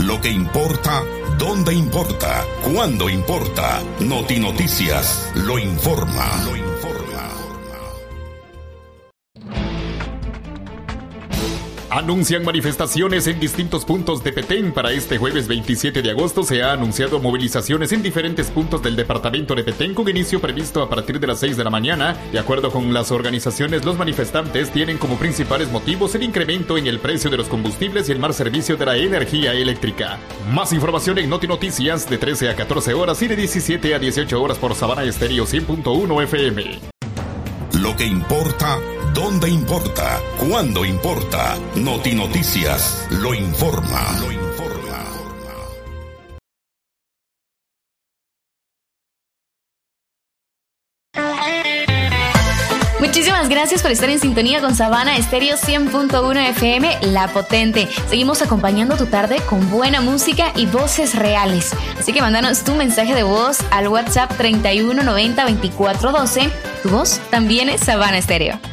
Lo que importa, dónde importa, cuándo importa. Noti Noticias lo informa. Anuncian manifestaciones en distintos puntos de Petén. Para este jueves 27 de agosto se ha anunciado movilizaciones en diferentes puntos del departamento de Petén con inicio previsto a partir de las 6 de la mañana. De acuerdo con las organizaciones, los manifestantes tienen como principales motivos el incremento en el precio de los combustibles y el mal servicio de la energía eléctrica. Más información en Noti Noticias de 13 a 14 horas y de 17 a 18 horas por Sabana Estéreo 100.1 FM. Lo que importa, dónde importa, cuándo importa. Noti Noticias lo informa. Muchísimas gracias por estar en sintonía con Sabana Estéreo 100.1 FM, La Potente. Seguimos acompañando tu tarde con buena música y voces reales. Así que mándanos tu mensaje de voz al WhatsApp 3190 2412. Tu voz también es Sabana Estéreo.